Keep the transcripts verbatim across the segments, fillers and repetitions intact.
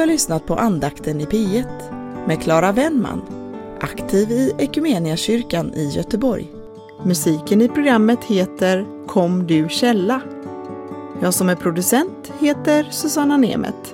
lyssnat på andakten i P ett med Clara Wennman, aktiv i Ekumeniakyrkan i Göteborg. Musiken i programmet heter Kom du källa. Jag som är producent heter Susanna Nemet.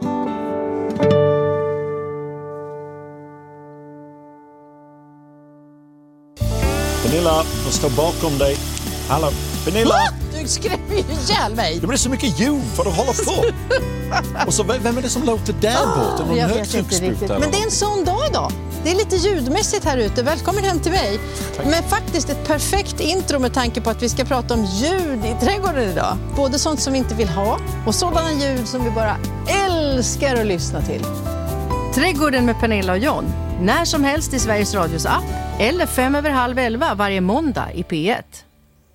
Pernilla, jag står bakom dig. Hallå, Pernilla! Va? Du skrämmer ju ihjäl mig. Det blir så mycket ljud för att hålla på. Och så, vem är det som låter där borta? Någon Jag vet inte riktigt. Men det är en sån dag idag. Det är lite ljudmässigt här ute. Välkommen hem till mig. Tack. Men faktiskt ett perfekt intro med tanke på att vi ska prata om ljud i trädgården idag. Både sånt som vi inte vill ha och sådana ljud som vi bara älskar att lyssna till. Trädgården med Pernilla och John. När som helst i Sveriges Radios app. Eller fem över halv elva varje måndag i P ett.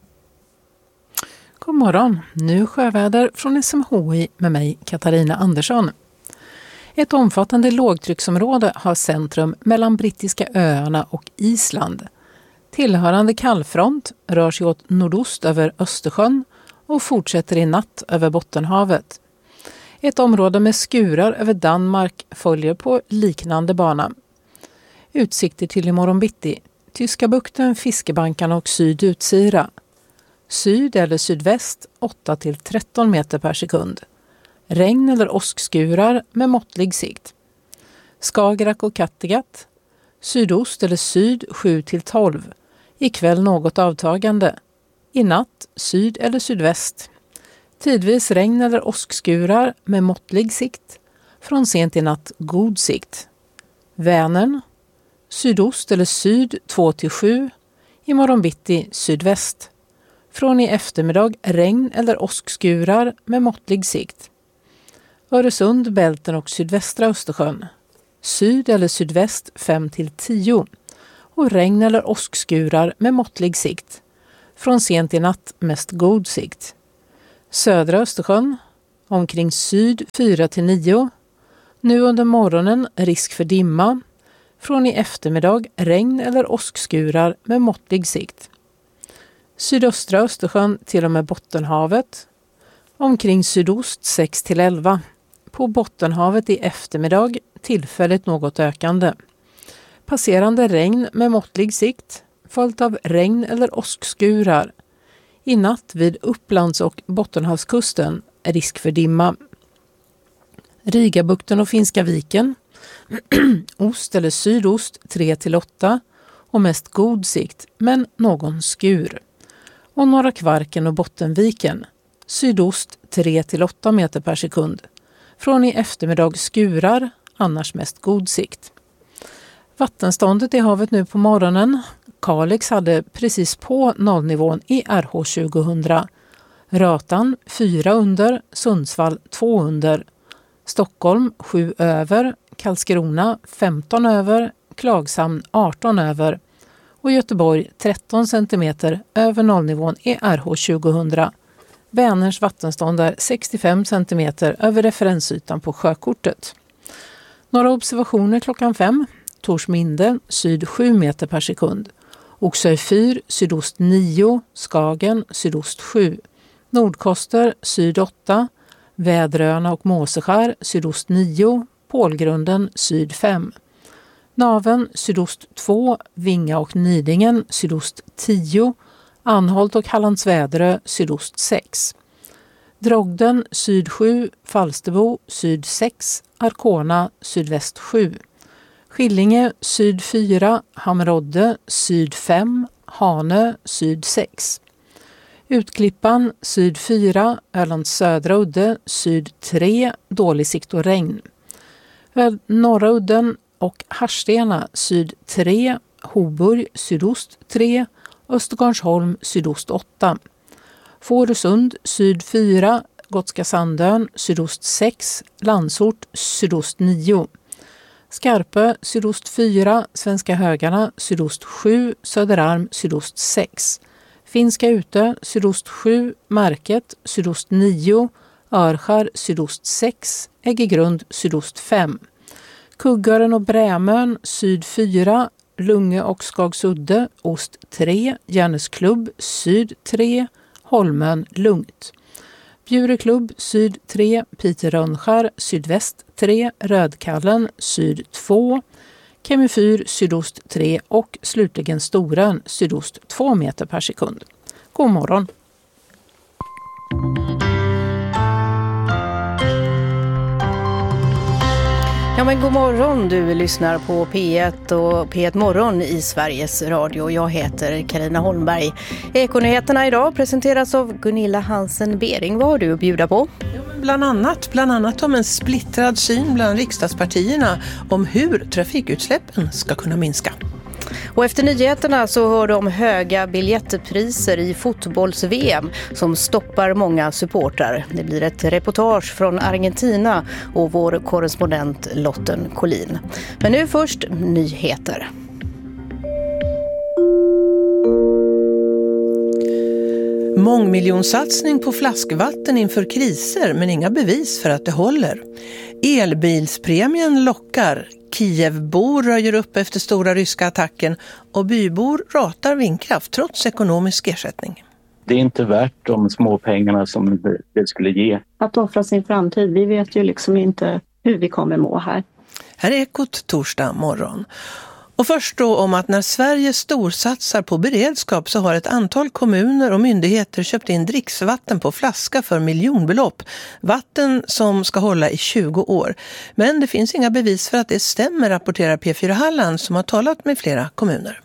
God morgon, nu sjöväder från S M H I med mig Katarina Andersson. Ett omfattande lågtrycksområde har centrum mellan brittiska öarna och Island. Tillhörande kallfront rör sig åt nordost över Östersjön och fortsätter i natt över Bottenhavet. Ett område med skurar över Danmark följer på liknande bana. Utsikter till imorgon bitti, Tyska bukten, Fiskebankarna och Sydutsira. Syd eller sydväst åtta till tretton meter per sekund. Regn eller åskskurar med måttlig sikt. Skagerrak och Kattegatt. Sydost eller syd sju till tolv. Ikväll något avtagande. I natt syd eller sydväst. Tidvis regn eller åskskurar med måttlig sikt. Från sent i natt god sikt. Vänern. Sydost eller syd två till sju. Imorgon bitti sydväst. Från i eftermiddag regn eller åskskurar med måttlig sikt. Öresund, Bälten och sydvästra Östersjön. Syd eller sydväst fem till tio. Och regn eller åskskurar med måttlig sikt. Från sent i natt mest god sikt. Södra Östersjön. Omkring syd fyra till nio. Nu under morgonen risk för dimma. Från i eftermiddag regn eller åskskurar med måttlig sikt. Sydöstra Östersjön till och med Bottenhavet. Omkring sydost sex till elva. På Bottenhavet i eftermiddag tillfälligt något ökande. Passerande regn med måttlig sikt. Följt av regn eller åskskurar. I natt vid Upplands- och Bottenhavskusten är risk för dimma. Rigabukten och Finska viken. Ost eller sydost tre till åtta. Och mest god sikt men någon skur. Och Norra Kvarken och Bottenviken. Sydost tre till åtta meter per sekund. Från i eftermiddag skurar, annars mest god sikt. Vattenståndet i havet nu på morgonen. Kalix hade precis på nollnivån i R H tjugohundra. Rötan fyra under, Sundsvall två under. Stockholm sju över, Karlskrona femton över, Klagshamn arton över. Och Göteborg tretton centimeter över nollnivån i R H tjugohundra. Vänerns vattenstånd är sextiofem centimeter över referensytan på sjökortet. Några observationer klockan fem. Torsminde syd sju meter per sekund. Oxö fyr sydost nio, Skagen sydost sju. Nordkoster syd åtta. Väderöarna och Måseskär sydost nio. Pålgrunden syd fem. Naven sydost två, Vinga och Nidingen sydost tio, Anholt och Hallandsväderö sydost sex. Drogden syd sju, Falsterbo syd sex, Arkona sydväst sju. Skillinge syd fyra, Hamrodde syd fem, Hanö syd sex. Utklippan syd fyra, Ölands södra udde syd tre, dålig sikt och regn. Norra udden och Harstena syd tre, Hoburg sydost tre, Östergarnsholm sydost åtta. Fårösund syd fyra, Gotska Sandön sydost sex, Landsort sydost nio. Skarpö sydost fyra, Svenska Högarna sydost sju, Söderarm sydost sex. Finska Utö sydost sju, Market sydost nio, Örskär sydost sex, Äggegrund sydost fem. Kuggaren och Brämön syd fyra, Lunge och Skagsudde ost tre, Järnesklubb syd tre, Holmön lugnt. Bjureklubb syd tre, Piteå Rönnskär sydväst tre, Rödkallen syd två, Kemifyr sydost tre och slutligen Storön sydost två meter per sekund. God morgon! Ja, men god morgon, du lyssnar på P ett och P ett Morgon i Sveriges Radio. Jag heter Carina Holmberg. Ekonyheterna idag presenteras av Gunilla Hansen-Bering. Vad har du att bjuda på? Ja, men bland annat, bland annat om en splittrad syn bland riksdagspartierna om hur trafikutsläppen ska kunna minska. Och efter nyheterna så hör du om höga biljettpriser i fotbolls-V M som stoppar många supportrar. Det blir ett reportage från Argentina och vår korrespondent Lotten Collin. Men nu först nyheter. Mångmiljonsatsning på flaskvatten inför kriser, men inga bevis för att det håller. Elbilspremien lockar. Kievbor röjer upp efter stora ryska attacken och bybor ratar vindkraft trots ekonomisk ersättning. Det är inte värt de små pengarna som det skulle ge. Att offra sin framtid, vi vet ju liksom inte hur vi kommer må här. Här är Ekot torsdag morgon. Och först då om att när Sverige storsatsar på beredskap så har ett antal kommuner och myndigheter köpt in dricksvatten på flaska för miljonbelopp. Vatten som ska hålla i tjugo år. Men det finns inga bevis för att det stämmer, rapporterar P fyra Halland som har talat med flera kommuner.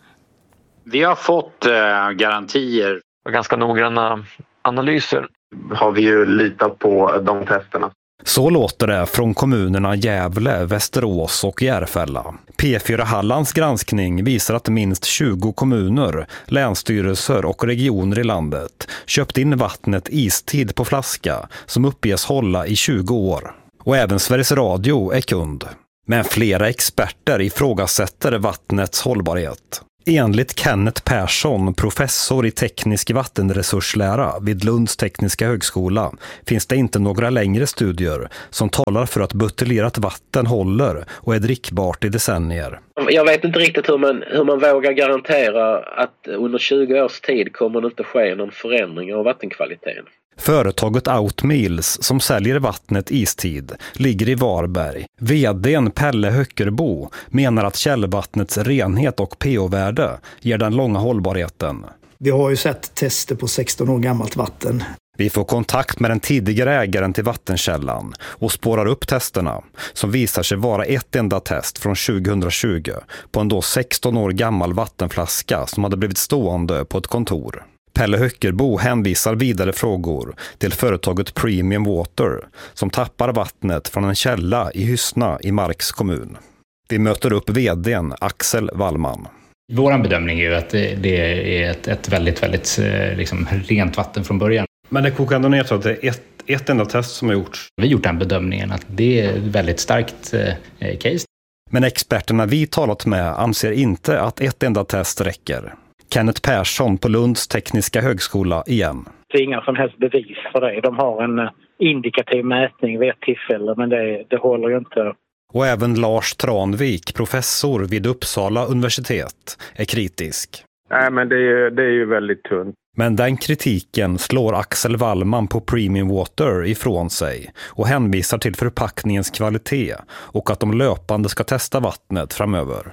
Vi har fått eh, garantier och ganska noggranna analyser. Har vi ju litat på de testerna. Så låter det från kommunerna Gävle, Västerås och Järfälla. P fyra Hallands granskning visar att minst tjugo kommuner, länsstyrelser och regioner i landet köpt in vattnet istid på flaska som uppges hålla i tjugo år. Och även Sveriges Radio är kund. Men flera experter ifrågasätter vattnets hållbarhet. Enligt Kenneth Persson, professor i teknisk vattenresurslära vid Lunds tekniska högskola, finns det inte några längre studier som talar för att buteljerat vatten håller och är drickbart i decennier. Jag vet inte riktigt hur man, hur man vågar garantera att under tjugo års tid kommer det inte ske någon förändring av vattenkvaliteten. Företaget Outmeals som säljer vattnet istid ligger i Varberg. Vd:n Pelle Höckerbo menar att källvattnets renhet och pH-värde ger den långa hållbarheten. Vi har ju sett tester på sexton år gammalt vatten. Vi får kontakt med den tidigare ägaren till vattenkällan och spårar upp testerna som visar sig vara ett enda test från tjugohundratjugo på en då sexton år gammal vattenflaska som hade blivit stående på ett kontor. Pelle Höckerbo hänvisar vidare frågor till företaget Premium Water som tappar vattnet från en källa i Hyssna i Marks kommun. Vi möter upp vd:n Axel Wallman. Vår bedömning är ju att det är ett, ett väldigt, väldigt liksom, rent vatten från början. Men det kokar ändå ner så att det är ett, ett enda test som har gjorts. Vi har gjort den bedömningen att det är ett väldigt starkt eh, case. Men experterna vi talat med anser inte att ett enda test räcker. Kenneth Persson på Lunds tekniska högskola igen. Det är inga som helst bevis för det. De har en indikativ mätning vid ett tillfälle, men det, det håller ju inte. Och även Lars Tranvik, professor vid Uppsala universitet, är kritisk. Nej, men det är, det är ju väldigt tunt. Men den kritiken slår Axel Wallman på Premium Water ifrån sig och hänvisar till förpackningens kvalitet och att de löpande ska testa vattnet framöver.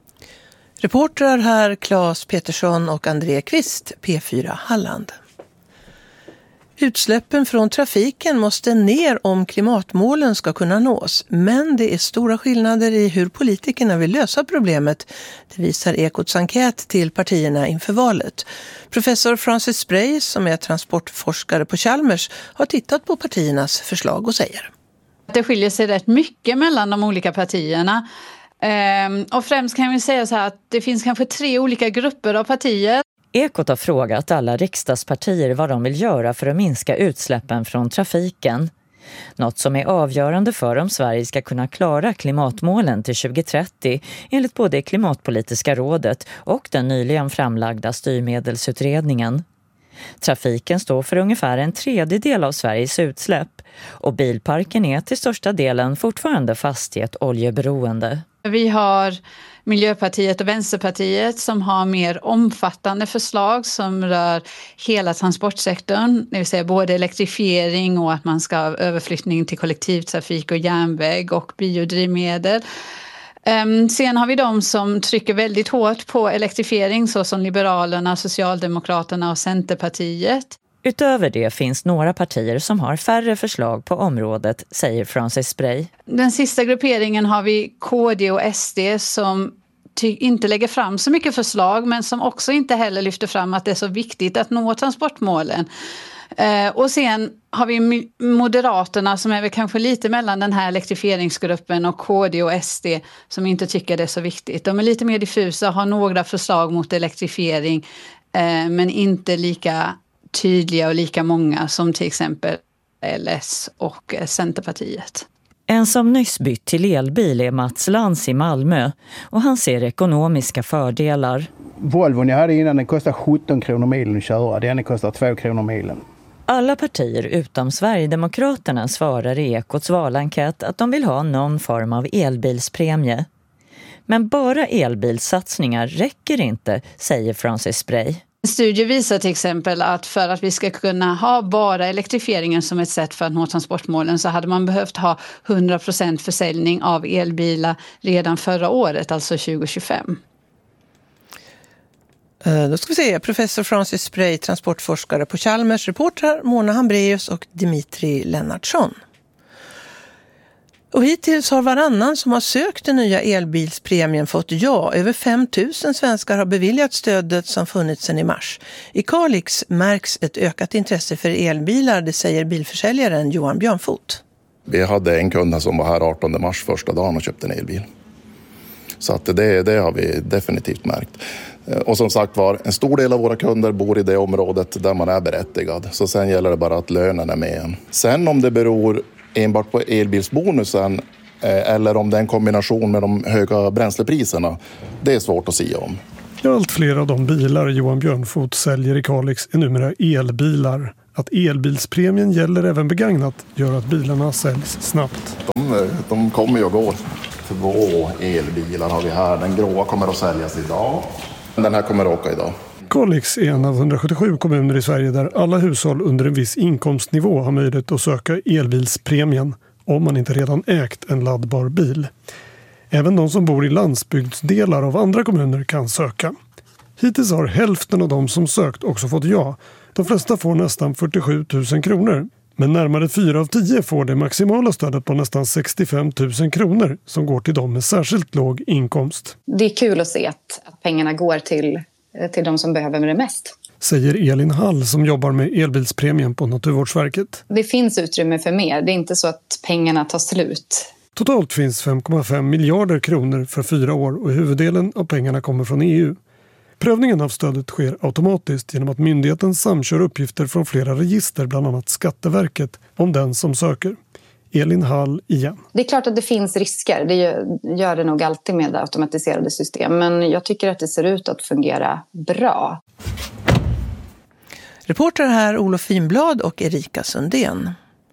Reportrar här Claes Petersson och André Kvist, P fyra Halland. Utsläppen från trafiken måste ner om klimatmålen ska kunna nås. Men det är stora skillnader i hur politikerna vill lösa problemet. Det visar Ekots enkät till partierna inför valet. Professor Francis Spray, som är transportforskare på Chalmers, har tittat på partiernas förslag och säger: Det skiljer sig rätt mycket mellan de olika partierna. Ehm, och främst kan vi säga så här att det finns kanske tre olika grupper av partier. Ekot har frågat alla riksdagspartier vad de vill göra för att minska utsläppen från trafiken. Något som är avgörande för om Sverige ska kunna klara klimatmålen till tjugo trettio enligt både Klimatpolitiska rådet och den nyligen framlagda styrmedelsutredningen. Trafiken står för ungefär en tredjedel av Sveriges utsläpp och bilparken är till största delen fortfarande fast i ett oljeberoende. Vi har Miljöpartiet och Vänsterpartiet som har mer omfattande förslag som rör hela transportsektorn, det vill säga både elektrifiering och att man ska ha överflyttning till kollektivtrafik och järnväg och biodrivmedel. Um, sen har vi de som trycker väldigt hårt på elektrifiering såsom Liberalerna, Socialdemokraterna och Centerpartiet. Utöver det finns några partier som har färre förslag på området, säger Francis Spray. Den sista grupperingen har vi K D och S D som ty- inte lägger fram så mycket förslag men som också inte heller lyfter fram att det är så viktigt att nå transportmålen. Eh, och sen har vi Moderaterna som är väl kanske lite mellan den här elektrifieringsgruppen och K D och S D som inte tycker det är så viktigt. De är lite mer diffusa, har några förslag mot elektrifiering eh, men inte lika tydliga och lika många som till exempel L S och Centerpartiet. En som nyss bytt till elbil är Mats Lantz i Malmö och han ser ekonomiska fördelar. Volvon jag hade innan den kostar sjutton kronor milen att köra, den kostar två kronor milen. Alla partier utom Sverigedemokraterna svarar i Ekots valankät att de vill ha någon form av elbilspremie. Men bara elbilssatsningar räcker inte, säger Francis Spray. Studier visar till exempel att för att vi ska kunna ha bara elektrifieringen som ett sätt för att nå transportmålen så hade man behövt ha hundra procent försäljning av elbilar redan förra året, alltså tjugo tjugofem. Då ska vi se, professor Francis Spray, transportforskare på Chalmers, reportrar Mona Hambreus och Dimitri Lennartsson. Och hittills har varannan som har sökt den nya elbilspremien fått ja. Över fem tusen svenskar har beviljat stödet som funnits sedan i mars. I Kalix märks ett ökat intresse för elbilar, det säger bilförsäljaren Johan Björnfot. Vi hade en kund som var här artonde mars första dagen och köpte en elbil. Så att det, det har vi definitivt märkt. Och som sagt var, en stor del av våra kunder bor i det området där man är berättigad. Så sen gäller det bara att lönen är med en. Sen om det beror enbart på elbilsbonusen eller om det är en kombination med de höga bränslepriserna, det är svårt att säga om. Allt fler av de bilar Johan Björnfot säljer i Kalix är numera elbilar. Att elbilspremien gäller även begagnat gör att bilarna säljs snabbt. De, de kommer ju att gå. Två elbilar har vi här. Den gråa kommer att säljas idag. Den här kommer att åka idag. Kalix är en av hundrasjuttiosju kommuner i Sverige där alla hushåll under en viss inkomstnivå har möjlighet att söka elbilspremien om man inte redan ägt en laddbar bil. Även de som bor i landsbygdsdelar av andra kommuner kan söka. Hittills har hälften av de som sökt också fått ja. De flesta får nästan fyrtiosju tusen kronor. Men närmare fyra av tio får det maximala stödet på nästan sextiofem tusen kronor som går till dem med särskilt låg inkomst. Det är kul att se att, att pengarna går till, till de som behöver det mest. Säger Elin Hall som jobbar med elbilspremien på Naturvårdsverket. Det finns utrymme för mer. Det är inte så att pengarna tar slut. Totalt finns fem komma fem miljarder kronor för fyra år och huvuddelen av pengarna kommer från E U. Prövningen av stödet sker automatiskt genom att myndigheten samkör uppgifter från flera register, bland annat Skatteverket, om den som söker. Elin Hall igen. Det är klart att det finns risker, det gör det nog alltid med automatiserade system, men jag tycker att det ser ut att fungera bra. Reporter här Olof Finblad och Erika Sundén.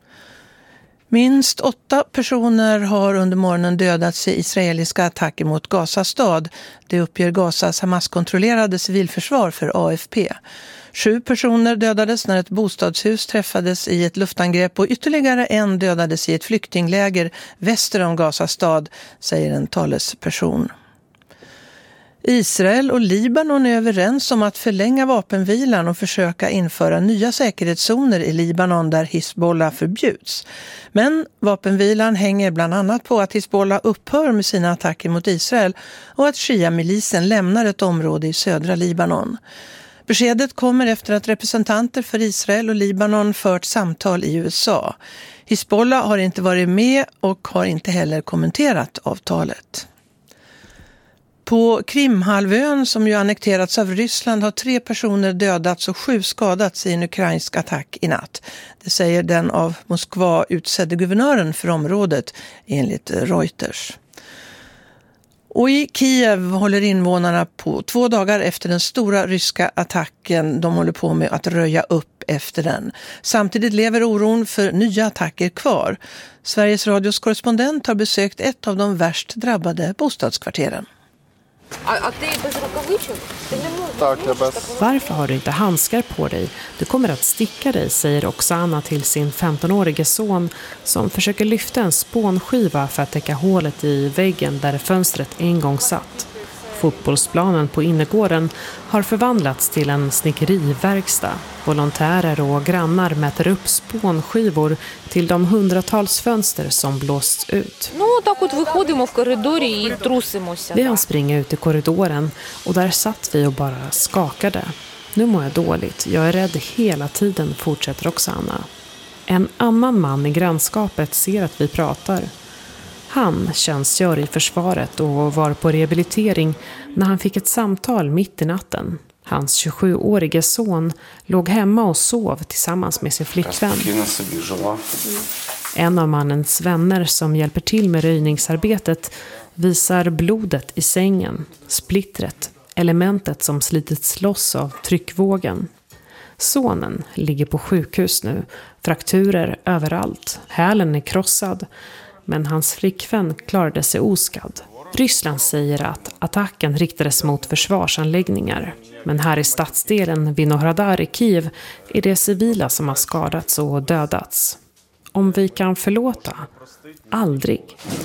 Minst åtta personer har under morgonen dödats i israeliska attacker mot Gaza stad. Det uppger Gazas Hamas-kontrollerade civilförsvar för A F P. Sju personer dödades när ett bostadshus träffades i ett luftangrepp och ytterligare en dödades i ett flyktingläger väster om Gaza stad, säger en talesperson. Israel och Libanon är överens om att förlänga vapenvilan och försöka införa nya säkerhetszoner i Libanon där Hizbollah förbjuds. Men vapenvilan hänger bland annat på att Hizbollah upphör med sina attacker mot Israel och att Shia-milisen lämnar ett område i södra Libanon. Beskedet kommer efter att representanter för Israel och Libanon fört samtal i U S A. Hizbollah har inte varit med och har inte heller kommenterat avtalet. På Krimhalvön, som ju annekterats av Ryssland, har tre personer dödats och sju skadats i en ukrainsk attack i natt. Det säger den av Moskva utsedde guvernören för området enligt Reuters. Och i Kiev håller invånarna på två dagar efter den stora ryska attacken. De håller på med att röja upp efter den. Samtidigt lever oron för nya attacker kvar. Sveriges Radios korrespondent har besökt ett av de värst drabbade bostadskvarteren. Varför har du inte handskar på dig? Du kommer att sticka dig, säger Oksana till sin femtonårige son som försöker lyfta en spånskiva för att täcka hålet i väggen där fönstret en gång satt. Fotbollsplanen på innergården har förvandlats till en snickeriverkstad. Volontärer och grannar mäter upp spånskivor till de hundratals fönster som blåsts ut. Vi hann springa ut i korridoren och där satt vi och bara skakade. Nu mår jag dåligt. Jag är rädd hela tiden, fortsätter Oksana. En annan man i grannskapet ser att vi pratar. Han tjänstgör i försvaret och var på rehabilitering när han fick ett samtal mitt i natten. Hans tjugosjuårige son låg hemma och sov tillsammans med sin flickvän. En av mannens vänner som hjälper till med röjningsarbetet visar blodet i sängen, splittret, elementet som slitits loss av tryckvågen. Sonen ligger på sjukhus nu, frakturer överallt, hälen är krossad. Men hans flickvän klarade sig oskadd. Ryssland säger att attacken riktades mot försvarsanläggningar. Men här i stadsdelen Vinohradar i Kiev är det civila som har skadats och dödats. Om vi kan förlåta? Aldrig.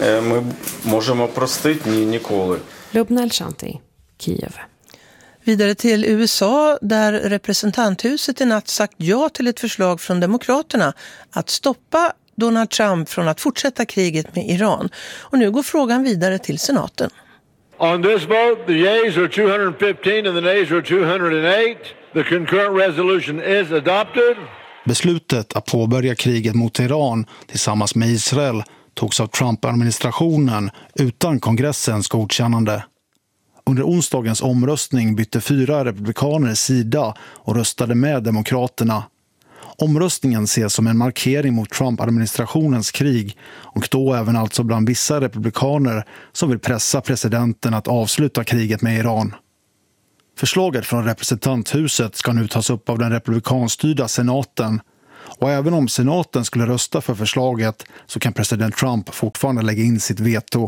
Lubnel Shanti, Kiev. Vidare till U S A där representanthuset i natt sagt ja till ett förslag från Demokraterna att stoppa Donald Trump från att fortsätta kriget med Iran. Och nu går frågan vidare till senaten. On this vote, the yeas are two hundred fifteen and the nays are two hundred eight. The concurrent resolution is adopted. Beslutet att påbörja kriget mot Iran tillsammans med Israel togs av Trump-administrationen utan kongressens godkännande. Under onsdagens omröstning bytte fyra republikaner sida och röstade med demokraterna. Omröstningen ses som en markering mot Trump-administrationens krig och då även alltså bland vissa republikaner som vill pressa presidenten att avsluta kriget med Iran. Förslaget från representanthuset ska nu tas upp av den republikanstyrda senaten och även om senaten skulle rösta för förslaget så kan president Trump fortfarande lägga in sitt veto.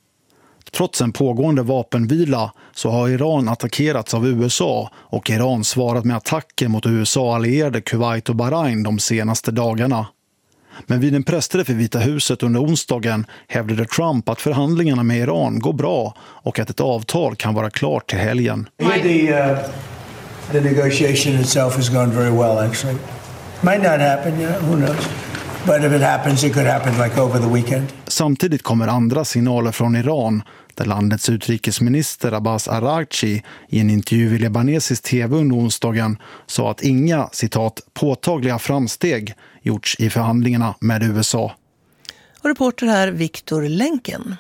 Trots en pågående vapenvila så har Iran attackerats av U S A och Iran svarat med attacker mot U S A-allierade Kuwait och Bahrain de senaste dagarna. Men vid en pressträff för Vita huset under onsdagen hävdade Trump att förhandlingarna med Iran går bra och att ett avtal kan vara klart till helgen. The, uh, the negotiation itself has gone very well actually. Might not happen, yeah, who knows. But if it happens, it could happen like over the weekend. Samtidigt kommer andra signaler från Iran där landets utrikesminister Abbas Araghchi i en intervju i libanesisk tv under onsdagen sa att inga, citat, påtagliga framsteg gjorts i förhandlingarna med U S A. Och reporter här Viktor Länken.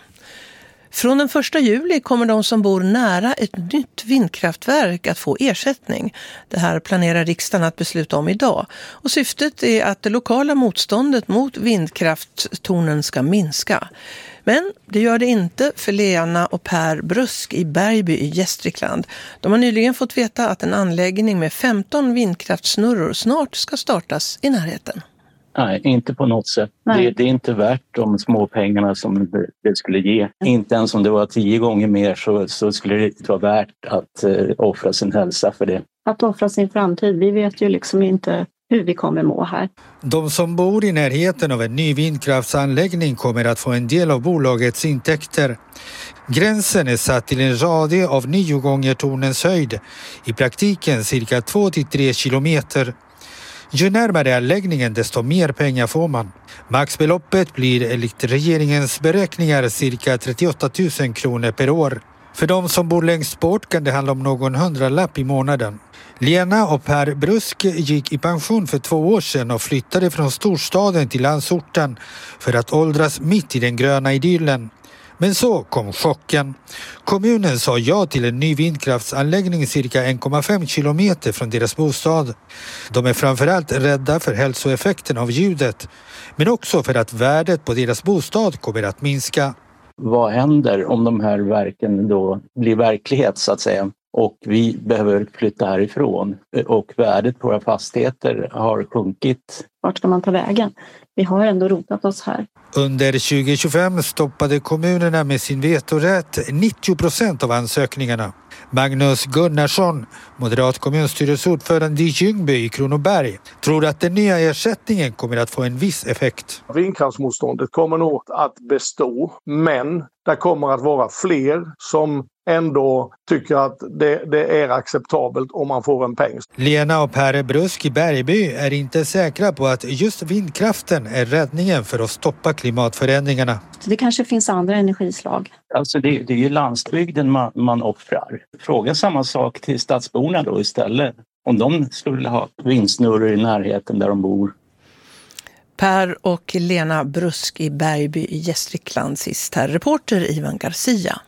Från den första juli kommer de som bor nära ett nytt vindkraftverk att få ersättning. Det här planerar riksdagen att besluta om idag. Och syftet är att det lokala motståndet mot vindkrafttornen ska minska. Men det gör det inte för Lena och Per Brusk i Bergby i Gästrikland. De har nyligen fått veta att en anläggning med femton vindkraftsnurror snart ska startas i närheten. Nej, inte på något sätt. Det, det är inte värt de små pengarna som det, det skulle ge. Inte ens om det var tio gånger mer så, så skulle det inte vara värt att eh, offra sin hälsa för det. Att offra sin framtid. Vi vet ju liksom inte hur vi kommer må här. De som bor i närheten av en ny vindkraftsanläggning kommer att få en del av bolagets intäkter. Gränsen är satt till en radie av nio gånger tornens höjd. I praktiken cirka två till tre kilometer. Ju närmare anläggningen desto mer pengar får man. Maxbeloppet blir enligt regeringens beräkningar cirka trettioåtta tusen kronor per år. För de som bor längst bort kan det handla om någon hundralapp i månaden. Lena och Per Brusk gick i pension för två år sedan och flyttade från storstaden till landsorten för att åldras mitt i den gröna idyllen. Men så kom chocken. Kommunen sa ja till en ny vindkraftsanläggning cirka en komma fem kilometer från deras bostad. De är framförallt rädda för hälsoeffekten av ljudet, men också för att värdet på deras bostad kommer att minska. vad händer om de här verken då blir verklighet så att säga? Och vi behöver flytta härifrån och värdet på våra fastigheter har sjunkit. Vart ska man ta vägen? Vi har ändå rotat oss här. Under tjugo tjugofem stoppade kommunerna med sin vetorätt nittio procent av ansökningarna. Magnus Gunnarsson, moderat kommunstyrelseordförande i Ljungby i Kronoberg, tror att den nya ersättningen kommer att få en viss effekt. Vindkraftsmotståndet kommer nog att bestå, men det kommer att vara fler som ändå tycker att det, det är acceptabelt om man får en peng. Lena och Per Brusk i Bergby är inte säkra på att just vindkraften är räddningen för att stoppa klimatförändringarna. Det kanske finns andra energislag. Alltså det, det är ju landsbygden man, man offrar. Fråga samma sak till stadsborna då istället. Om de skulle ha vindsnurror i närheten där de bor. Per och Lena Brusk i Bergby i Gästrikland sist här. Reporter Ivan Garcia.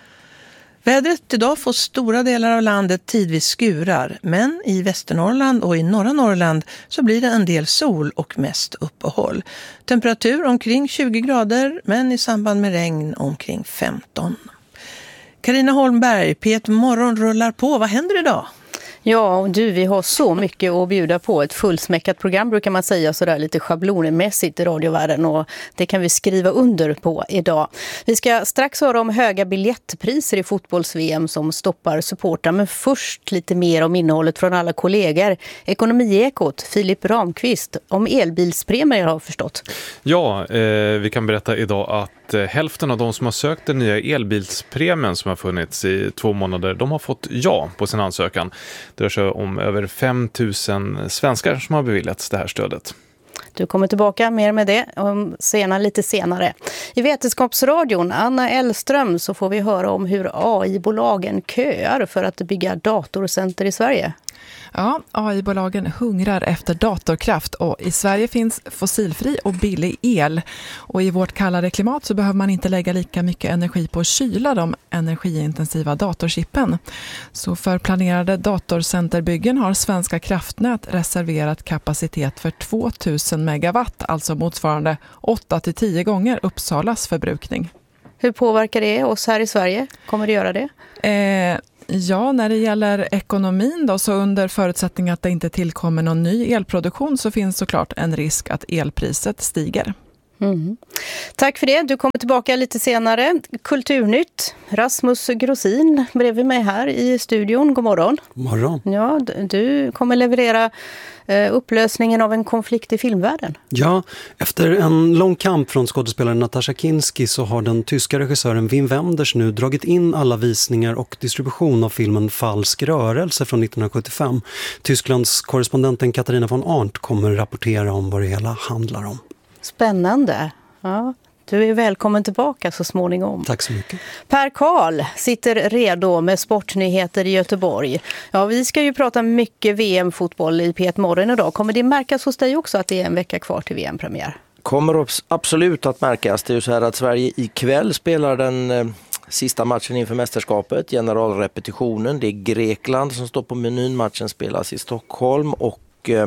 Vädret idag får stora delar av landet tidvis skurar, men i Västernorrland och i norra Norrland så blir det en del sol och mest uppehåll. Temperatur omkring tjugo grader, men i samband med regn omkring femton. Carina Holmberg, P ett Morgon rullar på. Vad händer idag? Ja, och du, vi har så mycket att bjuda på. Ett fullsmäckat program brukar man säga sådär lite schablonmässigt i radiovärlden, och det kan vi skriva under på idag. Vi ska strax höra om höga biljettpriser i fotbolls-V M som stoppar supportrar, men först lite mer om innehållet från alla kollegor. Ekonomiekot, Filip Ramqvist, om elbilspremier har förstått. Ja, eh, vi kan berätta idag att eh, hälften av de som har sökt den nya elbilspremien som har funnits i två månader, de har fått ja på sin ansökan. Det rör sig om över fem tusen svenskar som har beviljats det här stödet. Du kommer tillbaka mer med det senare, lite senare. I Vetenskapsradion, Anna Ellström, så får vi höra om hur A I-bolagen köar för att bygga datorcenter i Sverige. Ja, A I-bolagen hungrar efter datorkraft, och i Sverige finns fossilfri och billig el. Och i vårt kallare klimat så behöver man inte lägga lika mycket energi på att kyla de energiintensiva datorchippen. Så för planerade datorcenterbyggen har Svenska kraftnät reserverat kapacitet för tvåtusen megawatt, alltså motsvarande åtta till tio gånger Uppsalas förbrukning. Hur påverkar det oss här i Sverige? Kommer det göra det? Eh... Ja, när det gäller ekonomin då, så under förutsättning att det inte tillkommer någon ny elproduktion så finns såklart en risk att elpriset stiger. Mm. Tack för det. Du kommer tillbaka lite senare. Kulturnytt. Rasmus Grossin bredvid mig här i studion. God morgon. God morgon. Ja, du kommer leverera eh, upplösningen av en konflikt i filmvärlden. Ja, efter en lång kamp från skådespelaren Natasha Kinski så har den tyska regissören Wim Wenders nu dragit in alla visningar och distribution av filmen Falsk rörelse från nittonhundrasjuttiofem. Tysklands korrespondenten Katarina von Arndt kommer rapportera om vad det hela handlar om. Spännande. Ja, du är välkommen tillbaka så småningom. Tack så mycket. Per Karl sitter redo med sportnyheter i Göteborg. Ja, vi ska ju prata mycket V M-fotboll i P ett Morgon idag. Kommer det märkas hos dig också att det är en vecka kvar till V M-premiär? Kommer absolut att märkas. Det är ju så här att Sverige ikväll spelar den eh, sista matchen inför mästerskapet, generalrepetitionen. Det är Grekland som står på menyn. Matchen spelas i Stockholm och eh,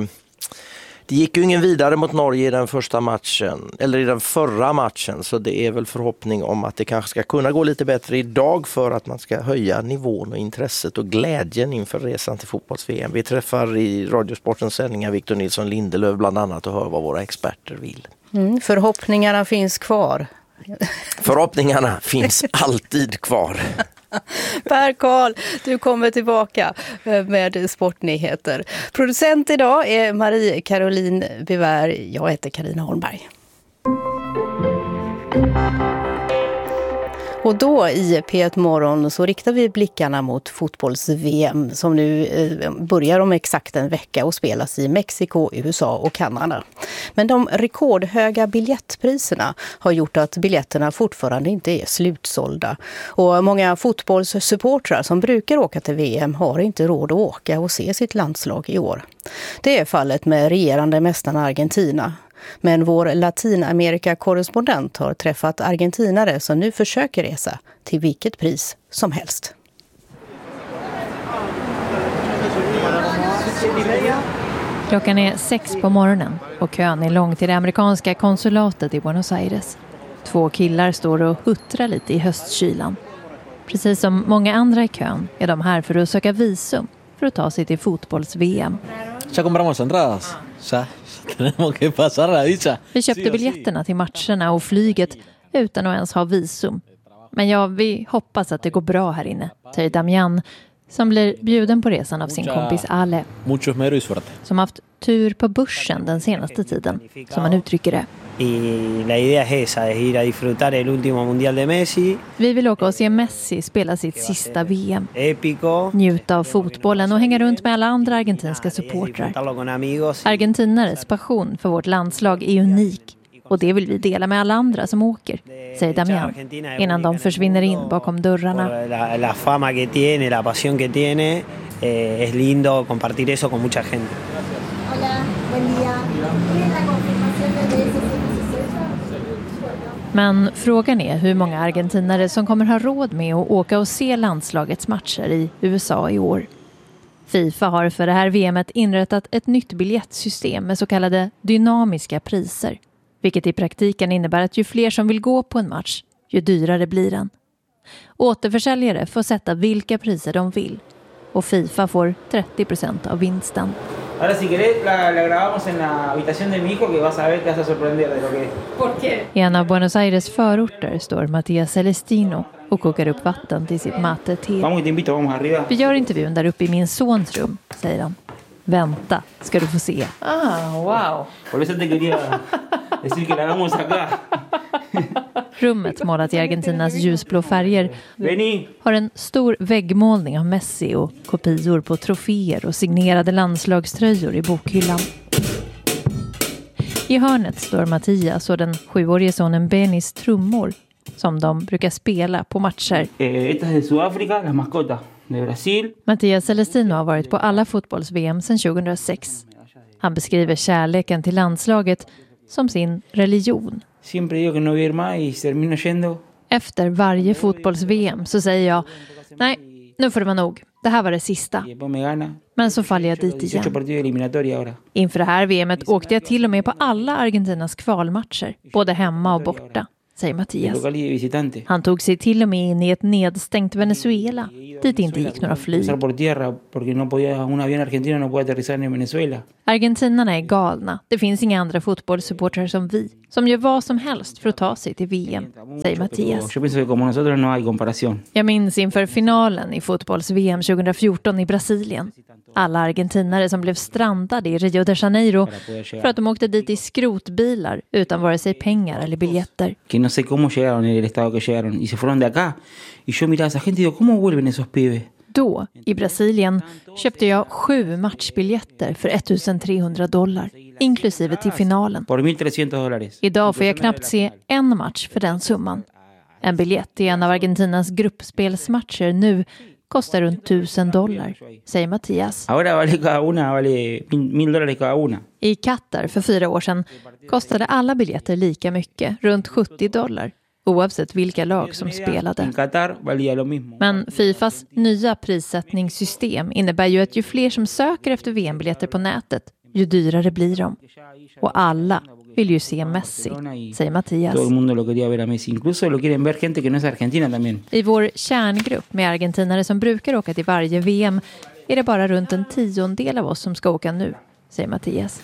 det gick ju ingen vidare mot Norge i den första matchen, eller i den förra matchen, så det är väl förhoppning om att det kanske ska kunna gå lite bättre idag för att man ska höja nivån och intresset och glädjen inför resan till fotbolls-V M. Vi träffar i Radiosportens sändningar Victor Nilsson Lindelöf bland annat och hör vad våra experter vill. Mm, förhoppningarna finns kvar. Förhoppningarna finns alltid kvar. Per Karl, du kommer tillbaka med sportnyheter. Producent idag är Marie Caroline Bivär. Jag heter Carina Holmberg. Och då i P ett Morgon så riktar vi blickarna mot fotbolls-V M som nu börjar om exakt en vecka och spelas i Mexiko, U S A och Kanada. Men de rekordhöga biljettpriserna har gjort att biljetterna fortfarande inte är slutsålda. Och många fotbollssupportrar som brukar åka till V M har inte råd att åka och se sitt landslag i år. Det är fallet med regerande mästarna Argentina. Men vår Latinamerika-korrespondent har träffat argentinare som nu försöker resa till vilket pris som helst. Klockan är sex på morgonen och kön är lång till det amerikanska konsulatet i Buenos Aires. Två killar står och huttrar lite i höstkylan. Precis som många andra i kön är de här för att söka visum för att ta sig till fotbolls-V M. Ya compramos entradas. Ya tenemos que pasar la visa. Vi köpte biljetterna till matcherna och flyget utan att ens ha visum. Men ja, vi hoppas att det går bra här inne, säger Damian, som blir bjuden på resan av sin kompis Ale. Som haft tur på börsen den senaste tiden, som man uttrycker det. Vi vill åka och se Messi spela sitt sista V M. Njuta av fotbollen och hänga runt med alla andra argentinska supportrar. Argentinares passion för vårt landslag är unik. Och det vill vi dela med alla andra som åker, säger Damian, innan de försvinner in bakom dörrarna. La fama que tiene, la pasión que tiene, es lindo compartir eso con mucha gente. Hola, buen día. Men frågan är hur många argentinare som kommer ha råd med att åka och se landslagets matcher i U S A i år. FIFA har för det här V M:et inrättat ett nytt biljettsystem med så kallade dynamiska priser. Vilket i praktiken innebär att ju fler som vill gå på en match, ju dyrare blir den. Återförsäljare får sätta vilka priser de vill. Och FIFA får trettio procent av vinsten. Ahora si querés la, la grabamos en la habitación de mi hijo que vas a ver que vas a sorprender de lo que... ¿Por qué? I en av Buenos Aires förorter står Mattias Celestino och kokar upp vatten till sitt mate-te. Vamos, te invito, vamos arriba. Vi gör intervjun där uppe i min sons rum, säger han. Vänta, ska du få se. Ah, wow. Por eso te quería decir que la hagamos acá. Rummet målat i Argentinas ljusblå färger har en stor väggmålning av Messi och kopior på troféer och signerade landslagströjor i bokhyllan. I hörnet står Mattias och den sjuårige sonen Benis trummor som de brukar spela på matcher. Esta es de Sudáfrica, la mascota de Brasil. Mattias Celestino har varit på alla fotbolls-V M sedan tjugohundrasex. Han beskriver kärleken till landslaget som sin religion. Efter varje fotbolls-V M så säger jag, nej, nu får det vara nog. Det här var det sista. Men så faller jag dit igen. Inför det här V M:et åkte jag till och med på alla Argentinas kvalmatcher, både hemma och borta, säger Mattias. Han tog sig till och med in i ett nedstängt Venezuela, dit inte gick några flyg. Argentinarna är galna. Det finns inga andra fotbollssupportrar som vi, som gör vad som helst för att ta sig till V M, säger Mattias. Jag minns inför finalen i fotbolls-V M tjugohundrafjorton i Brasilien. Alla argentinare som blev strandade i Rio de Janeiro för att de åkte dit i skrotbilar utan vare sig pengar eller biljetter. Que no sé cómo llegaron en el estado que llegaron y se fueron de acá. Y yo miraba a esa gente y digo, ¿cómo vuelven esos pibes? Då, i Brasilien, köpte jag sju matchbiljetter för ettusentrehundra dollar, inklusive till finalen. Por mil trescientos dólares. Idag får jag knappt se en match för den summan. En biljett i en av Argentinas gruppspelsmatcher nu kostar runt tusen dollar, säger Mattias. Ahora vale cada una, vale mil dólares cada una. I Qatar för fyra år sedan kostade alla biljetter lika mycket, runt sjuttio dollar. Oavsett vilka lag som spelade. Men FIFAs nya prissättningssystem innebär ju att ju fler som söker efter V M-biljetter på nätet, ju dyrare blir de. Och alla vill ju se Messi, säger Mattias. I vår kärngrupp med argentinare som brukar åka till varje V M är det bara runt en tiondel av oss som ska åka nu, säger Mattias.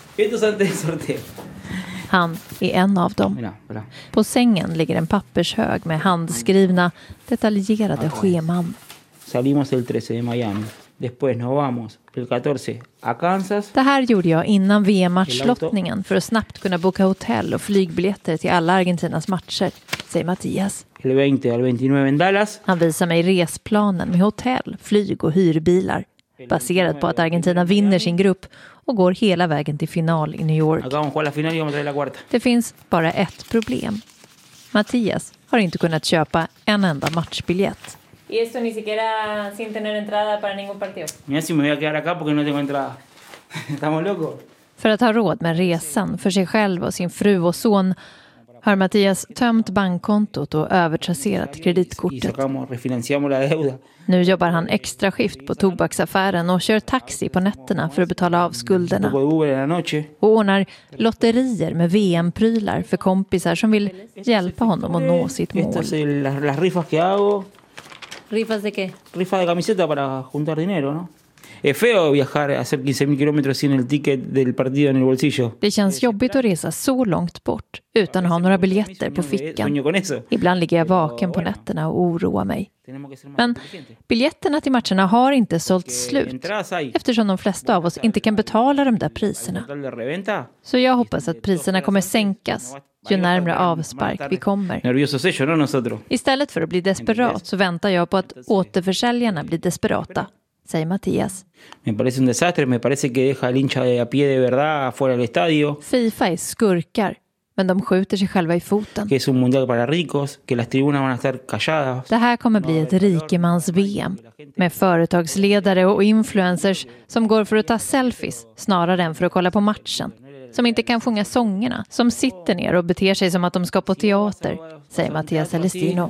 Han är en av dem. På sängen ligger en pappershög med handskrivna, detaljerade scheman. Salimos el trece de Miami. Después nos vamos el catorce a Kansas. Det här gjorde jag innan V M-matchlottningen för att snabbt kunna boka hotell och flygbiljetter till alla Argentinas matcher, säger Mattias. El veinte al veintinueve en Dallas. Han visar mig resplanen med hotell, flyg och hyrbilar. Baserat på att Argentina vinner sin grupp och går hela vägen till final i New York. Det finns bara ett problem. Mattias har inte kunnat köpa en enda matchbiljett. Y eso ni siquiera sin tener entrada para ningún partido. Mira si me voy a quedar acá porque no tengo entrada. Estamos locos. För att ha råd med resan för sig själv och sin fru och son har Mattias tömt bankkontot och övertrasserat kreditkortet. Nu jobbar han extra skift på tobaksaffären och kör taxi på nätterna för att betala av skulderna. Och ordnar lotterier med V M-prylar för kompisar som vill hjälpa honom att nå sitt mål. ¿Rifas de qué? Rifa de camiseta para juntar dinero, ¿no? Es feo viajar, hacer quince mil kilómetros sin el ticket del partido en el bolsillo. Det känns jobbigt att resa så långt bort utan att ha några biljetter på fickan. Ibland ligger jag vaken på nätterna och oroar mig. Men biljetterna till matcherna har inte sålt slut eftersom de flesta av oss inte kan betala de där priserna. Så jag hoppas att priserna kommer sänkas ju närmare avspark vi kommer. Istället för att bli desperat så väntar jag på att återförsäljarna blir desperata, säger Mattias. Me parece un desastre, me parece que deja el hincha de a pie de verdad fuera del estadio. FIFA är skurkar, men de skjuter sig själva i foten. Que es un mundial para ricos, que las tribunas van a estar calladas. Det här kommer bli ett rikemans V M med företagsledare och influencers som går för att ta selfies snarare än för att kolla på matchen. Som inte kan sjunga sångerna, som sitter ner och beter sig som att de ska på teater, säger Mattias Celestino.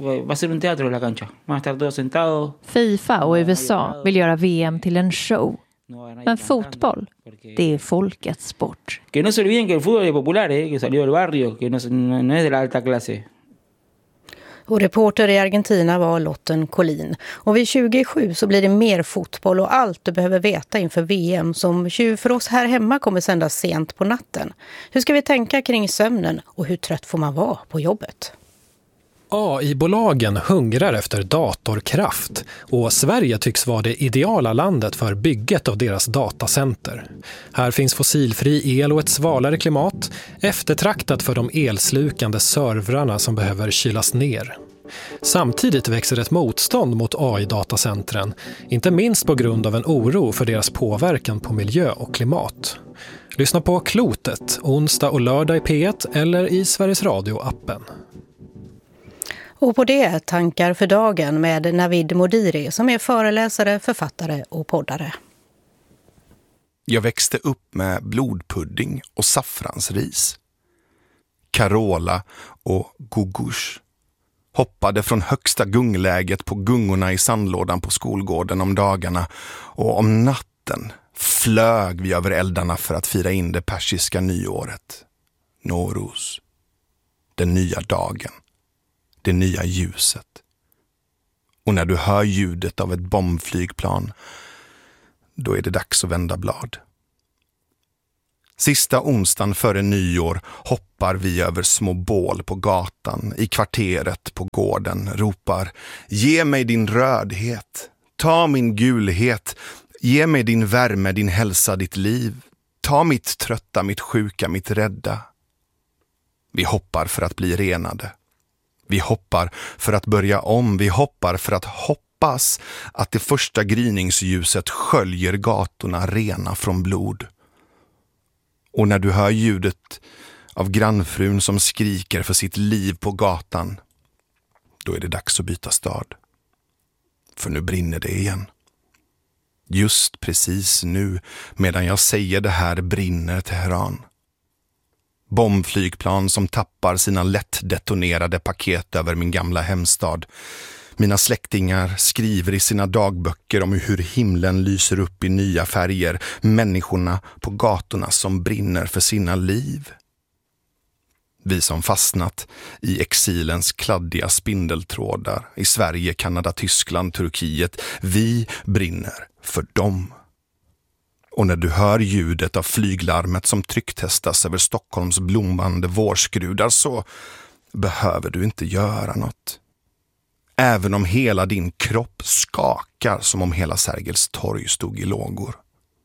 FIFA och U S A vill göra V M till en show. Men fotboll, det är folkets sport. Que no se olviden que el fútbol es popular, eh, que salió del barrio, que no, no es de la alta clase. Och reporter i Argentina var Lotten Collin. Och vid tjugosju så blir det mer fotboll och allt du behöver veta inför V M som ju för oss här hemma kommer sändas sent på natten. Hur ska vi tänka kring sömnen och hur trött får man vara på jobbet? A I-bolagen hungrar efter datorkraft och Sverige tycks vara det ideala landet för bygget av deras datacenter. Här finns fossilfri el och ett svalare klimat, eftertraktat för de elslukande servrarna som behöver kylas ner. Samtidigt växer ett motstånd mot A I-datacentren, inte minst på grund av en oro för deras påverkan på miljö och klimat. Lyssna på Klotet, onsdag och lördag i P ett eller i Sveriges Radio-appen. Och på det tankar för dagen med Navid Modiri som är föreläsare, författare och poddare. Jag växte upp med blodpudding och saffransris. Carola och Gugush. Hoppade från högsta gungläget på gungorna i sandlådan på skolgården om dagarna och om natten flög vi över eldarna för att fira in det persiska nyåret. Noruz. Den nya dagen. Det nya ljuset. Och när du hör ljudet av ett bombflygplan, då är det dags att vända blad. Sista onsdagen före nyår hoppar vi över små bål på gatan, i kvarteret, på gården, ropar: ge mig din rödhet, ta min gulhet, ge mig din värme, din hälsa, ditt liv, ta mitt trötta, mitt sjuka, mitt rädda. Vi hoppar för att bli renade. Vi hoppar för att börja om, vi hoppar för att hoppas att det första gryningsljuset sköljer gatorna rena från blod. Och när du hör ljudet av grannfrun som skriker för sitt liv på gatan, då är det dags att byta stad. För nu brinner det igen. Just precis nu, medan jag säger det här, brinner Teheran. Bombflygplan som tappar sina lätt detonerade paket över min gamla hemstad. Mina släktingar skriver i sina dagböcker om hur himlen lyser upp i nya färger. Människorna på gatorna som brinner för sina liv. Vi som fastnat i exilens kladdiga spindeltrådar i Sverige, Kanada, Tyskland, Turkiet. Vi brinner för dem. Och när du hör ljudet av flyglarmet som trycktestas över Stockholms blommande vårskrudar, så behöver du inte göra något. Även om hela din kropp skakar som om hela Sergels torg stod i lågor.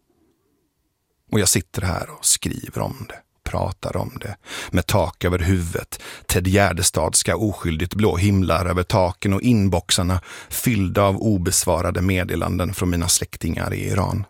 Och jag sitter här och skriver om det, pratar om det, med tak över huvudet, Ted Gärdestadska oskyldigt blå himlar över taken och inboxarna fyllda av obesvarade meddelanden från mina släktingar i Iran.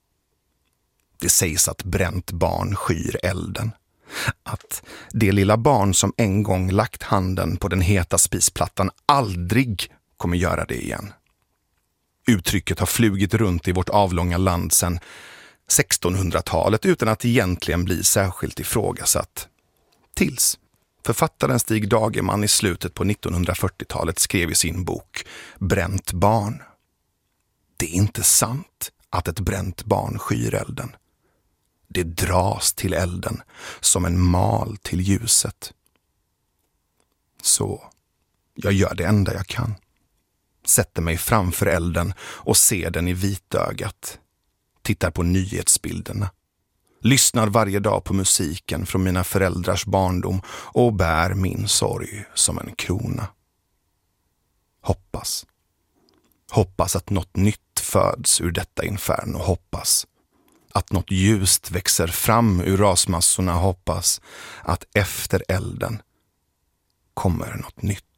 Det sägs att bränt barn skyr elden. Att det lilla barn som en gång lagt handen på den heta spisplattan aldrig kommer göra det igen. Uttrycket har flugit runt i vårt avlånga land sedan sextonhundratalet utan att egentligen bli särskilt ifrågasatt. Tills Författaren Stig Dagerman i slutet på nittonhundrafyrtiotalet skrev i sin bok Bränt barn. Det är inte sant att ett bränt barn skyr elden. Det dras till elden som en mal till ljuset. Så jag gör det enda jag kan. Sätter mig framför elden och ser den i vitögat. Tittar på nyhetsbilderna. Lyssnar varje dag på musiken från mina föräldrars barndom och bär min sorg som en krona. Hoppas. Hoppas att något nytt föds ur detta inferno. Hoppas att något ljust växer fram ur rasmassorna. Hoppas att efter elden kommer något nytt.